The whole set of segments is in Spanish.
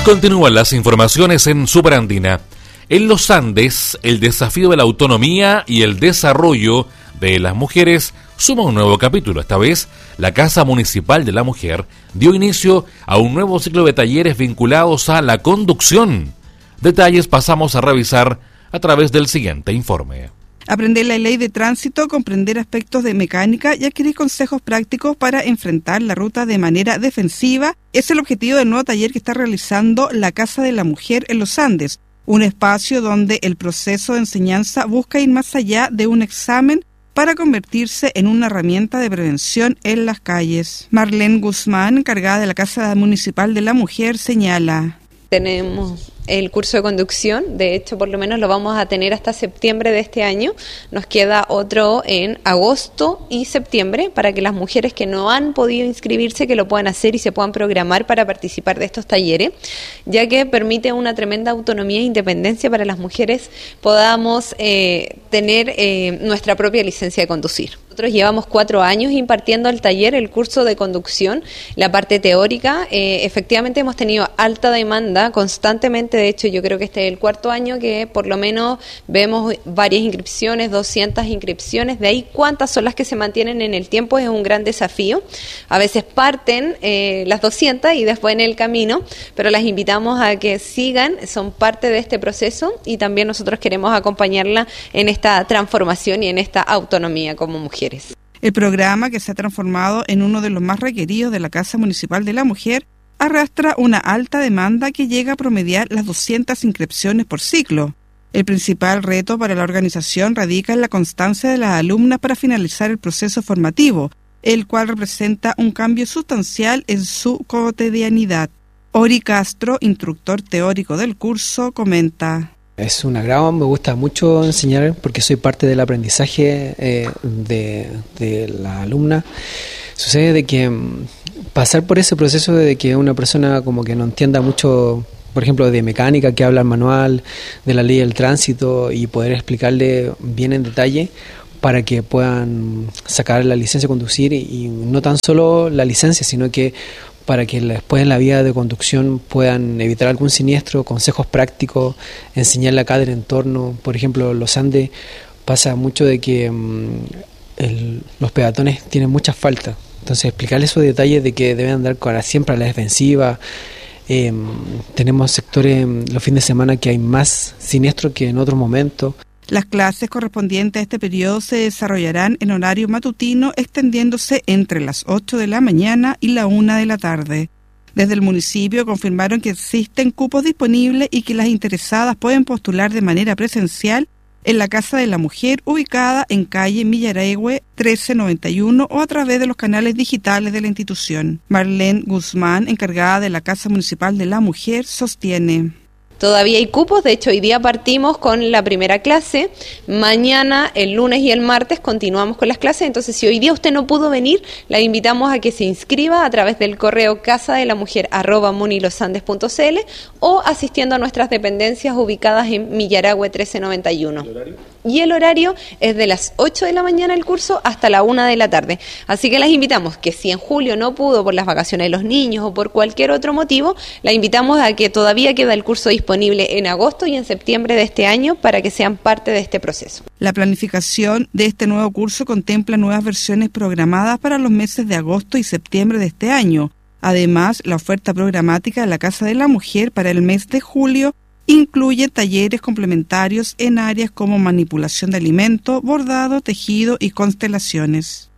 Continúan las informaciones en Superandina. En los Andes, el desafío de la autonomía y el desarrollo de las mujeres suma un nuevo capítulo. Esta vez, la Casa Municipal de la Mujer dio inicio a un nuevo ciclo de talleres vinculados a la conducción. Detalles pasamos a revisar a través del siguiente informe. Aprender la ley de tránsito, comprender aspectos de mecánica y adquirir consejos prácticos para enfrentar la ruta de manera defensiva es el objetivo del nuevo taller que está realizando la Casa de la Mujer en los Andes, un espacio donde el proceso de enseñanza busca ir más allá de un examen para convertirse en una herramienta de prevención en las calles. Marlene Guzmán, encargada de la Casa Municipal de la Mujer, señala: tenemos el curso de conducción, de hecho por lo menos lo vamos a tener hasta septiembre de este año. Nos queda otro en agosto y septiembre para que las mujeres que no han podido inscribirse que lo puedan hacer y se puedan programar para participar de estos talleres, ya que permite una tremenda autonomía e independencia para las mujeres podamos tener nuestra propia licencia de conducir. Nosotros llevamos 4 años impartiendo el taller, el curso de conducción, la parte teórica. Efectivamente hemos tenido alta demanda constantemente. De hecho, yo creo que este es el 4.º año que por lo menos vemos varias inscripciones, 200 inscripciones. De ahí cuántas son las que se mantienen en el tiempo es un gran desafío. A veces parten las 200 y después en el camino, pero las invitamos a que sigan, son parte de este proceso y también nosotros queremos acompañarla en esta transformación y en esta autonomía como mujeres. El programa, que se ha transformado en uno de los más requeridos de la Casa Municipal de la Mujer, arrastra una alta demanda que llega a promediar las 200 inscripciones por ciclo. El principal reto para la organización radica en la constancia de las alumnas para finalizar el proceso formativo, el cual representa un cambio sustancial en su cotidianidad. Ori Castro, instructor teórico del curso, comenta: es un agrado, me gusta mucho enseñar porque soy parte del aprendizaje de la alumna. Sucede de que pasar por ese proceso de que una persona como que no entienda mucho, por ejemplo, de mecánica, que habla el manual, de la ley del tránsito, y poder explicarle bien en detalle para que puedan sacar la licencia de conducir, y no tan solo la licencia, sino que para que después en la vida de conducción puedan evitar algún siniestro, consejos prácticos, enseñarle acá del entorno. Por ejemplo, en los Andes pasa mucho de que los peatones tienen muchas faltas, entonces explicarles esos detalles de que deben andar siempre a la defensiva. Tenemos sectores los fines de semana que hay más siniestros que en otros momentos. Las clases correspondientes a este periodo se desarrollarán en horario matutino, extendiéndose entre las 8 de la mañana y la 1 de la tarde. Desde el municipio confirmaron que existen cupos disponibles y que las interesadas pueden postular de manera presencial en la Casa de la Mujer, ubicada en calle Millaregüe 1391, o a través de los canales digitales de la institución. Marlene Guzmán, encargada de la Casa Municipal de la Mujer, sostiene: todavía hay cupos, de hecho hoy día partimos con la primera clase, mañana, el lunes y el martes continuamos con las clases, entonces si hoy día usted no pudo venir, la invitamos a que se inscriba a través del correo casadelamujer@munilosandes.cl o asistiendo a nuestras dependencias ubicadas en Millaragüe 1391. ¿El horario? Y el horario es de las 8 de la mañana el curso hasta la 1 de la tarde. Así que las invitamos que si en julio no pudo por las vacaciones de los niños o por cualquier otro motivo, la invitamos a que todavía queda el curso disponible en agosto y en septiembre de este año para que sean parte de este proceso. La planificación de este nuevo curso contempla nuevas versiones programadas para los meses de agosto y septiembre de este año. Además, la oferta programática de la Casa de la Mujer para el mes de julio incluye talleres complementarios en áreas como manipulación de alimentos, bordado, tejido y constelaciones.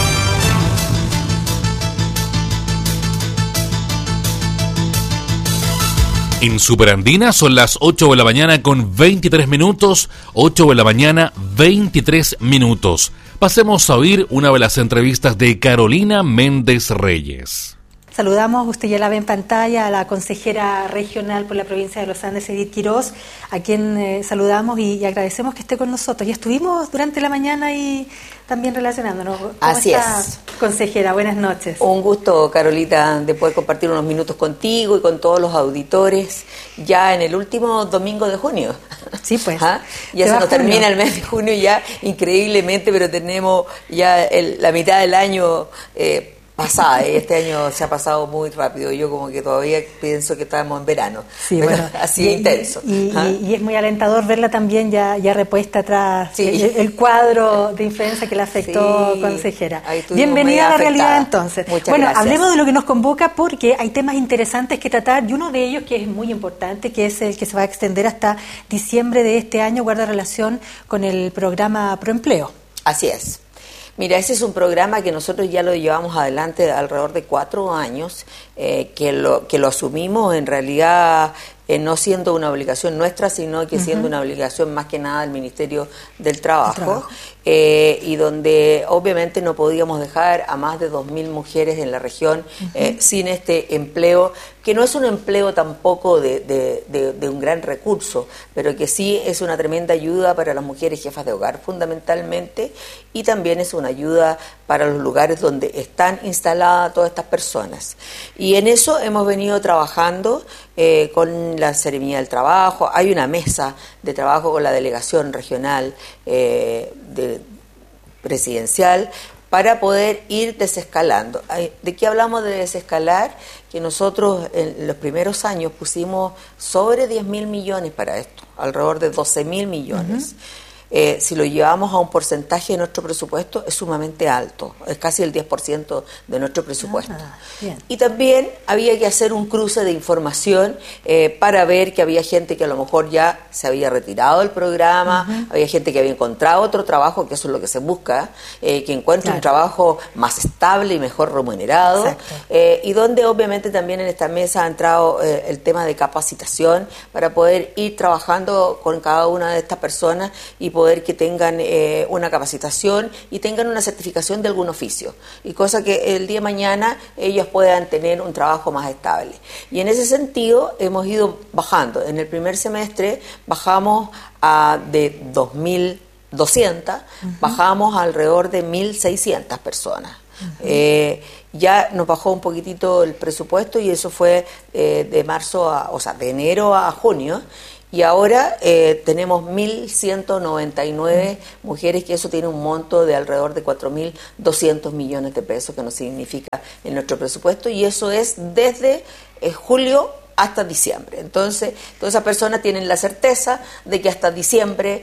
En Superandina son las 8 de la mañana con 23 minutos, 8 de la mañana 23 minutos. Pasemos a oír una de las entrevistas de Carolina Méndez Reyes. Saludamos, usted ya la ve en pantalla, a la consejera regional por la provincia de los Andes, Edith Quiroz, a quien saludamos y agradecemos que esté con nosotros. Ya estuvimos durante la mañana y también relacionándonos. ¿Cómo Así estás, consejera? Buenas noches. Un gusto, Carolita, de poder compartir unos minutos contigo y con todos los auditores ya en el último domingo de junio. Sí, pues. ¿Ah? Ya se nos termina el mes de junio ya, increíblemente, pero tenemos ya la mitad del año pasada, y este año se ha pasado muy rápido. Yo como que todavía pienso que estamos en verano. Sí, bueno, así intenso. Y es muy alentador verla también ya repuesta atrás, sí. el cuadro de influenza que la afectó, sí. consejera. Bienvenida a la realidad entonces. Muchas bueno, gracias. hablemos de lo que nos convoca porque hay temas interesantes que tratar y uno de ellos que es muy importante, que es el que se va a extender hasta diciembre de este año, guarda relación con el programa Proempleo. Así es. Mira, ese es un programa que nosotros ya lo llevamos adelante alrededor de 4 años, que lo asumimos en realidad no siendo una obligación nuestra, sino que siendo una obligación más que nada del Ministerio del Trabajo. Y donde obviamente no podíamos dejar a más de 2.000 mujeres en la región sin este empleo, que no es un empleo tampoco de un gran recurso, pero que sí es una tremenda ayuda para las mujeres jefas de hogar fundamentalmente, y también es una ayuda para los lugares donde están instaladas todas estas personas. Y en eso hemos venido trabajando con la Seremía del Trabajo. Hay una mesa de trabajo con la delegación regional presidencial para poder ir desescalando. ¿De qué hablamos de desescalar? Que nosotros en los primeros años pusimos sobre 10.000 millones para esto, alrededor de 12.000 millones. Si lo llevamos a un porcentaje de nuestro presupuesto, es sumamente alto, es casi el 10% de nuestro presupuesto. Y también había que hacer un cruce de información para ver que había gente que a lo mejor ya se había retirado del programa, había gente que había encontrado otro trabajo, que eso es lo que se busca, que encuentre un trabajo más estable y mejor remunerado, y donde obviamente también en esta mesa ha entrado el tema de capacitación para poder ir trabajando con cada una de estas personas y poder que tengan una capacitación y tengan una certificación de algún oficio, y cosa que el día de mañana ellos puedan tener un trabajo más estable. Y en ese sentido hemos ido bajando. En el primer semestre bajamos de 2.200, bajamos a alrededor de 1.600 personas. Ya nos bajó un poquitito el presupuesto, y eso fue de enero a junio. Y ahora tenemos 1.199 mujeres, que eso tiene un monto de alrededor de 4.200 millones de pesos, que nos significa en nuestro presupuesto, y eso es desde julio hasta diciembre. Entonces, todas esas personas tienen la certeza de que hasta diciembre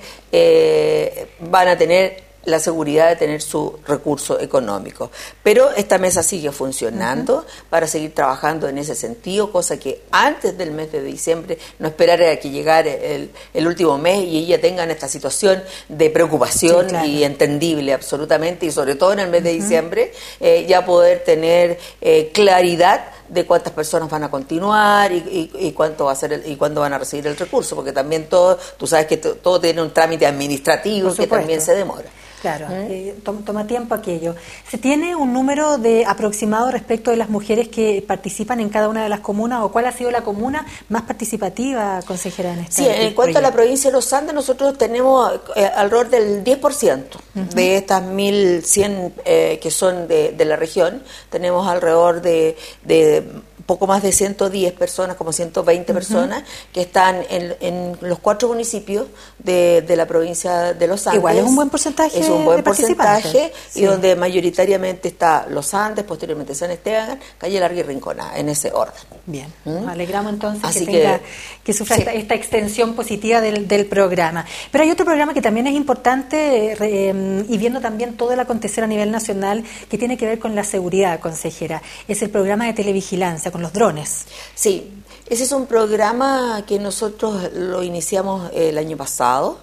van a tener la seguridad de tener su recurso económico. Pero esta mesa sigue funcionando para seguir trabajando en ese sentido, cosa que antes del mes de diciembre, no esperar a que llegara el último mes y ya tengan esta situación de preocupación, y entendible absolutamente, y sobre todo en el mes de diciembre, ya poder tener claridad de cuántas personas van a continuar y cuánto va a ser y cuándo van a recibir el recurso, porque también todo, tú sabes que todo tiene un trámite administrativo que también se demora. Claro, toma tiempo aquello. ¿Se tiene un número de aproximado respecto de las mujeres que participan en cada una de las comunas, o cuál ha sido la comuna más participativa, consejera, en esta? Sí, en cuanto a la provincia de los Andes, nosotros tenemos alrededor del 10% de estas 1.100 que son de la región. Tenemos alrededor de poco más de 110 personas, como 120 personas, que están en los 4 municipios de la provincia de los Andes. Igual es un buen porcentaje. Es un buen porcentaje, y donde mayoritariamente está los Andes, posteriormente San Esteban, Calle Larga y Rinconada, en ese orden. Bien, nos alegramos entonces que sufra esta extensión positiva del programa. Pero hay otro programa que también es importante, y viendo también todo el acontecer a nivel nacional, que tiene que ver con la seguridad, consejera. Es el programa de televigilancia con los drones. Sí, ese es un programa que nosotros lo iniciamos el año pasado,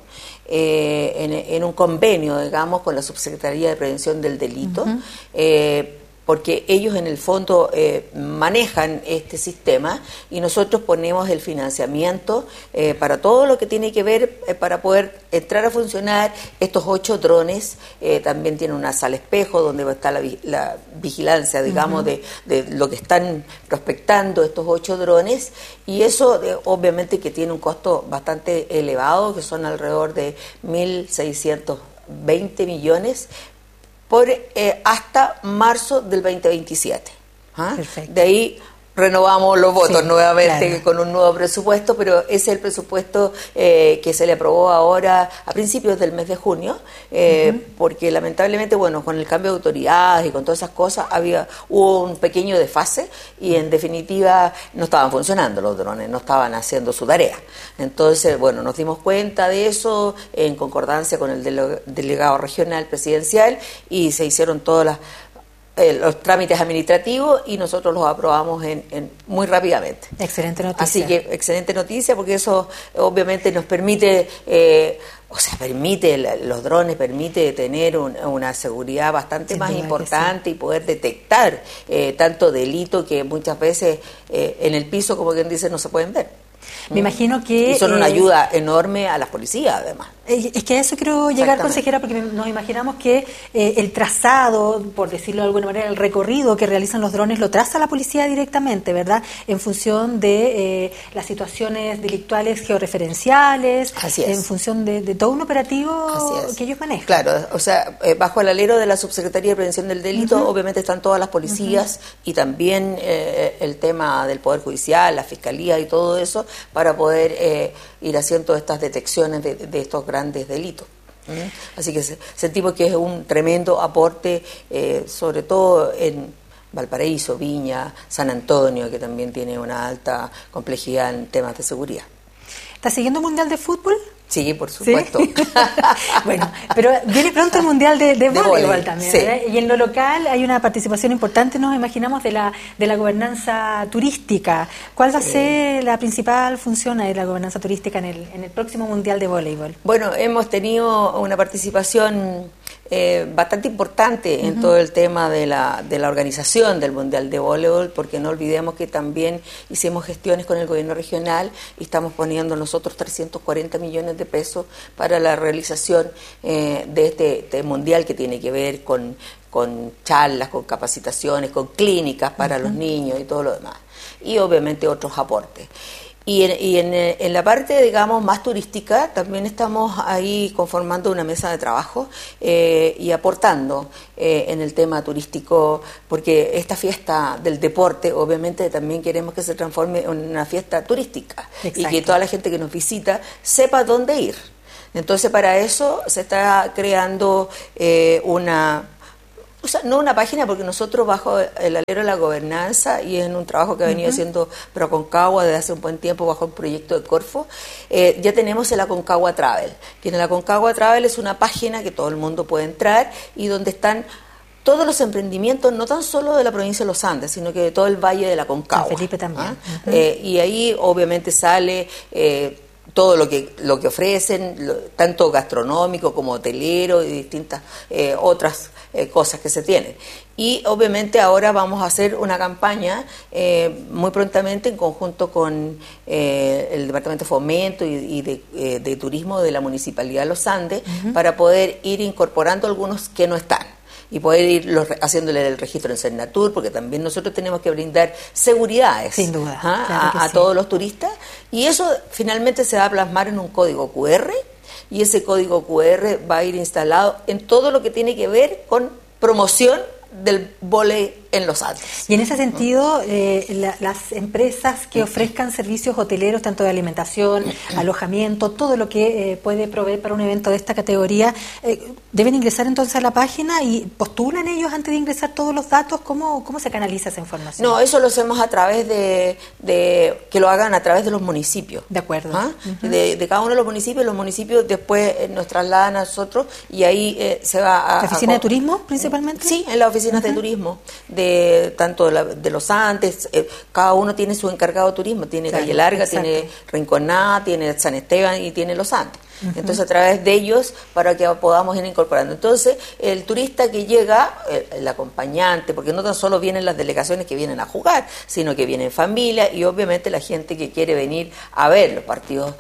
en un convenio, digamos, con la Subsecretaría de Prevención del Delito, porque ellos en el fondo manejan este sistema, y nosotros ponemos el financiamiento para todo lo que tiene que ver para poder entrar a funcionar estos 8 drones. También tiene una sala espejo donde va a estar la vigilancia, digamos, de lo que están prospectando estos 8 drones, y eso obviamente que tiene un costo bastante elevado, que son alrededor de 1.620 millones, hasta marzo del 2027. Perfecto. De ahí renovamos los votos nuevamente, claro, con un nuevo presupuesto, pero ese es el presupuesto que se le aprobó ahora a principios del mes de junio, porque lamentablemente, bueno, con el cambio de autoridades y con todas esas cosas, hubo un pequeño desfase y en definitiva no estaban funcionando los drones, no estaban haciendo su tarea. Entonces, bueno, nos dimos cuenta de eso en concordancia con el delegado regional presidencial y se hicieron todas los trámites administrativos y nosotros los aprobamos muy rápidamente. Excelente noticia. Así que excelente noticia, porque eso obviamente nos permite, los drones permite tener una seguridad bastante más importante y poder detectar tanto delito que muchas veces en el piso, como quien dice, no se pueden ver. Me imagino que... Y son una ayuda enorme a las policías, además. Es que a eso quiero llegar, consejera, porque nos imaginamos que el trazado, por decirlo de alguna manera, el recorrido que realizan los drones lo traza la policía directamente, ¿verdad? En función de las situaciones delictuales georreferenciales, en función de todo un operativo que ellos manejan. Claro, o sea, bajo el alero de la Subsecretaría de Prevención del Delito, obviamente están todas las policías y también el tema del Poder Judicial, la Fiscalía y todo eso, para poder ir haciendo estas detecciones de estos grandes delitos. Así que sentimos que es un tremendo aporte, sobre todo en Valparaíso, Viña, San Antonio, que también tiene una alta complejidad en temas de seguridad. ¿Está siguiendo el Mundial de Fútbol? Sí, por supuesto. ¿Sí? Bueno, pero viene pronto el Mundial de voleibol también, ¿verdad? Y en lo local hay una participación importante, nos imaginamos, de la gobernanza turística. ¿Cuál va a ser la principal función de la gobernanza turística en el próximo Mundial de voleibol? Bueno, hemos tenido una participación bastante importante en todo el tema de la organización del Mundial de Voleibol, porque no olvidemos que también hicimos gestiones con el gobierno regional y estamos poniendo nosotros 340 millones de pesos para la realización de este mundial, que tiene que ver con charlas, con capacitaciones, con clínicas para los niños y todo lo demás, y obviamente otros aportes. Y en la parte, digamos, más turística, también estamos ahí conformando una mesa de trabajo y aportando en el tema turístico, porque esta fiesta del deporte, obviamente, también queremos que se transforme en una fiesta turística. Exacto. Y que toda la gente que nos visita sepa dónde ir. Entonces, para eso se está creando no una página, porque nosotros bajo el alero de la gobernanza y en un trabajo que ha venido haciendo Proconcagua desde hace un buen tiempo bajo el proyecto de Corfo, ya tenemos el Aconcagua Travel, que en el Aconcagua Travel es una página que todo el mundo puede entrar y donde están todos los emprendimientos, no tan solo de la provincia de los Andes, sino que de todo el Valle de la Aconcagua. San Felipe también. Y ahí obviamente sale todo lo que ofrecen, tanto gastronómico como hotelero y distintas otras cosas que se tienen. Y obviamente ahora vamos a hacer una campaña muy prontamente en conjunto con el Departamento de Fomento y de Turismo de la Municipalidad de Los Andes, para poder ir incorporando algunos que no están y poder ir haciéndole el registro en Cernatur, porque también nosotros tenemos que brindar seguridades, sin duda, a todos los turistas, y eso finalmente se va a plasmar en un código QR, y ese código QR va a ir instalado en todo lo que tiene que ver con promoción del vóley en los Andes. Y en ese sentido, las empresas que ofrezcan servicios hoteleros, tanto de alimentación, alojamiento, todo lo que puede proveer para un evento de esta categoría, deben ingresar entonces a la página y postulan ellos antes de ingresar todos los datos. ¿Cómo se canaliza esa información? No, eso lo hacemos a través de que lo hagan a través de los municipios. De acuerdo. De cada uno de los municipios después nos trasladan a nosotros y ahí se va a... ¿La oficina de turismo principalmente? Sí, en las oficinas de turismo. Tanto de los Andes, cada uno tiene su encargado de turismo, tiene Calle Larga, tiene Rinconá, tiene San Esteban y tiene los Andes. Entonces a través de ellos, para que podamos ir incorporando. Entonces el turista que llega, el acompañante, porque no tan solo vienen las delegaciones que vienen a jugar, sino que vienen familia y obviamente la gente que quiere venir a ver los partidos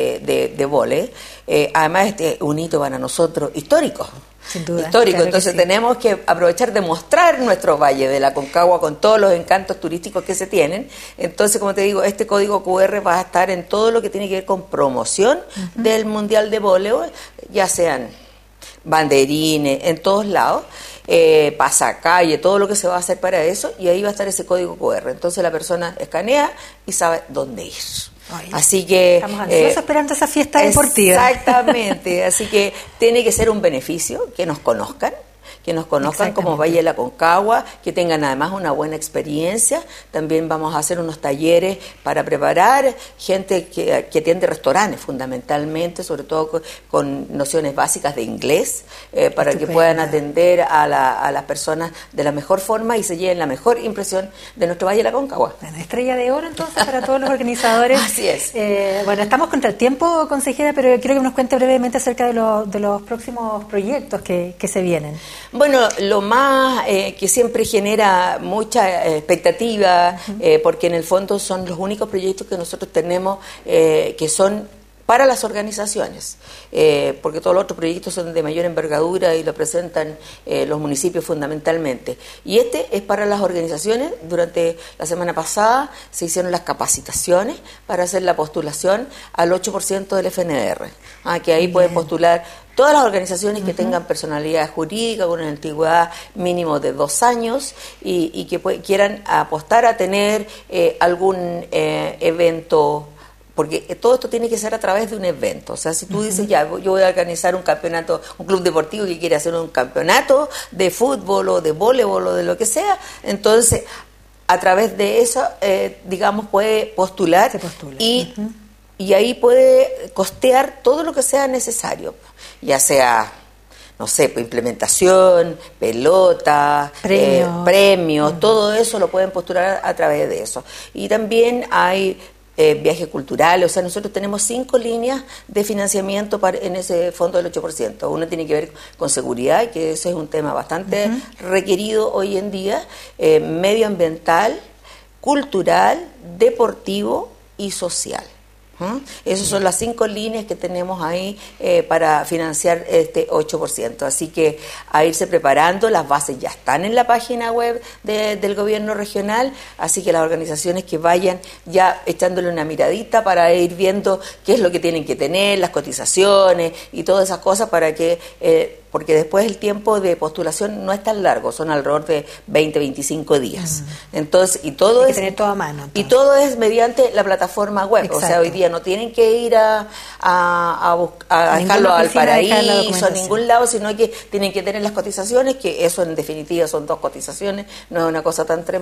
de vóley. Además este es un hito para nosotros histórico. Sin duda, histórico, claro, entonces sí. Tenemos que aprovechar de mostrar nuestro Valle de la Aconcagua con todos los encantos turísticos que se tienen. Entonces, como te digo, este código QR va a estar en todo lo que tiene que ver con promoción del Mundial de Voleibol, ya sean banderines, en todos lados. pasacalle, todo lo que se va a hacer para eso, y ahí va a estar ese código QR. Entonces la persona escanea y sabe dónde ir. Ay, así que estamos ansiosos esperando esa fiesta deportiva. Exactamente, así que tiene que ser un beneficio que nos conozcan como Valle de la Concagua, que tengan además una buena experiencia. También vamos a hacer unos talleres para preparar gente que atiende restaurantes fundamentalmente, sobre todo con nociones básicas de inglés, para que puedan atender a las personas de la mejor forma y se lleven la mejor impresión de nuestro Valle de la Concagua. Bueno, estrella de oro entonces para todos los organizadores. Así es. Bueno, estamos contra el tiempo, consejera, pero quiero que nos cuente brevemente acerca de los próximos proyectos que se vienen. Bueno, lo más que siempre genera mucha expectativa, porque en el fondo son los únicos proyectos que nosotros tenemos que son para las organizaciones, porque todos los otros proyectos son de mayor envergadura y lo presentan los municipios fundamentalmente. Y este es para las organizaciones. Durante la semana pasada se hicieron las capacitaciones para hacer la postulación al 8% del FNR, que ahí pueden postular todas las organizaciones que tengan personalidad jurídica con una antigüedad mínimo de 2 años y que quieran apostar a tener algún evento, porque todo esto tiene que ser a través de un evento. O sea, si tú dices, ya, yo voy a organizar un campeonato, un club deportivo que quiere hacer un campeonato de fútbol o de voleibol o de lo que sea, entonces a través de eso, digamos, puede postular y ahí puede costear todo lo que sea necesario, ya sea, no sé, implementación, pelota, premios, todo eso lo pueden postular a través de eso. Y también hay viaje cultural, o sea, nosotros tenemos 5 líneas de financiamiento en ese fondo del 8%. Uno tiene que ver con seguridad, que ese es un tema bastante requerido hoy en día, medioambiental, cultural, deportivo y social. Esas son las 5 líneas que tenemos ahí para financiar este 8%. Así que a irse preparando, las bases ya están en la página web del gobierno regional, así que las organizaciones que vayan ya echándole una miradita para ir viendo qué es lo que tienen que tener, las cotizaciones y todas esas cosas para que... porque después el tiempo de postulación no es tan largo, son alrededor de 20, 25 días. Entonces, y todo hay es... que tener todo a mano. Entonces. Y todo es mediante la plataforma web. Exacto. O sea, hoy día no tienen que ir a dejarlo al paraíso, a ningún lado, sino que tienen que tener las cotizaciones, que eso en definitiva son 2 cotizaciones, no es una cosa tan tremenda.